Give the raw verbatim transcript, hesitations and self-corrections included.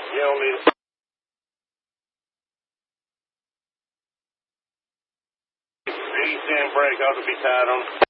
You don't need it. East end brake ought to be tied on.